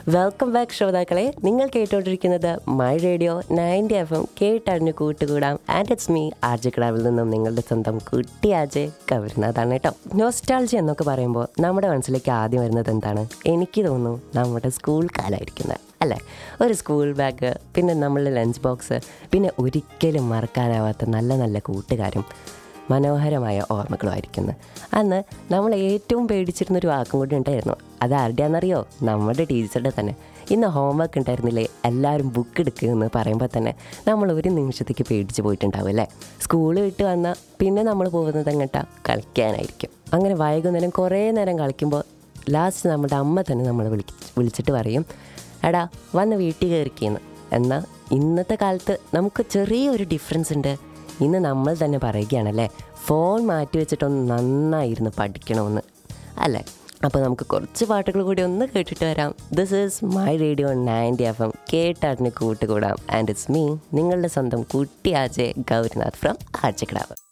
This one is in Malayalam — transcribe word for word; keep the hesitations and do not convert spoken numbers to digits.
വെൽക്കം ബാക്ക് ശ്രോതാക്കളെ. നിങ്ങൾ കേട്ടുകൊണ്ടിരിക്കുന്നത് my radio ninety F M, കേട്ടറിഞ്ഞ് കൂട്ടുകൂടാം. ആൻഡ് ഇറ്റ്സ് മീ ആർജെ ക്ലാവിൽ നിന്നും നിങ്ങളുടെ സ്വന്തം കുട്ടി ആർജെ കവരുന്നതാണ് കേട്ടോ. നോസ്റ്റാൾജി എന്നൊക്കെ പറയുമ്പോൾ നമ്മുടെ മനസ്സിലേക്ക് ആദ്യം വരുന്നത് എന്താണ്? എനിക്ക് തോന്നുന്നു നമ്മുടെ സ്കൂൾ കാലമായിരിക്കുന്നത് അല്ലേ. ഒരു സ്കൂൾ ബാഗ്, പിന്നെ നമ്മളുടെ ലഞ്ച് ബോക്സ്, പിന്നെ ഒരിക്കലും മറക്കാനാവാത്ത നല്ല നല്ല കൂട്ടുകാരും മനോഹരമായ ഓർമ്മകളുമായിരിക്കുന്നു. അന്ന് നമ്മൾ ഏറ്റവും പേടിച്ചിരുന്നൊരു വാക്കും കൂടി ഉണ്ടായിരുന്നു. അത് ആരുടെയാണെന്നറിയോ? നമ്മുടെ ടീച്ചറുടെ തന്നെ. ഇന്ന് ഹോംവർക്ക് ഉണ്ടായിരുന്നില്ലേ, എല്ലാവരും ബുക്ക് എടുക്കുമെന്ന് പറയുമ്പോൾ തന്നെ നമ്മൾ ഒരു നിമിഷത്തേക്ക് പേടിച്ച് പോയിട്ടുണ്ടാവും അല്ലേ. സ്കൂൾ വിട്ട് വന്നാൽ പിന്നെ നമ്മൾ പോകുന്നത് എങ്ങോട്ടാ? കളിക്കാനായിരിക്കും. അങ്ങനെ വൈകുന്നേരം കുറേ നേരം കളിക്കുമ്പോൾ ലാസ്റ്റ് നമ്മുടെ അമ്മ തന്നെ നമ്മൾ വിളി വിളിച്ചിട്ട് പറയും, എടാ വന്ന് വീട്ടിൽ കയറിക്കുന്നു. എന്നാൽ ഇന്നത്തെ കാലത്ത് നമുക്ക് ചെറിയൊരു ഡിഫറൻസ് ഉണ്ട്. ഇന്ന് നമ്മൾ തന്നെ പറയുകയാണല്ലേ, ഫോൺ മാറ്റി വെച്ചിട്ടൊന്ന് നന്നായിരുന്നു പഠിക്കണമെന്ന് അല്ലേ. അപ്പോൾ നമുക്ക് കുറച്ച് പാട്ടുകൾ കൂടി ഒന്ന് കേട്ടിട്ട് വരാം. This is my radio ninety F M, കേട്ടറിഞ്ഞ് കൂട്ടുകൂടാം. ആൻഡ് ഇറ്റ്സ് മീ, നിങ്ങളുടെ സ്വന്തം കുട്ടി ആർജെ ഗൗരിനാഥ് ഫ്രം ആർജെ ക്ലാവ്.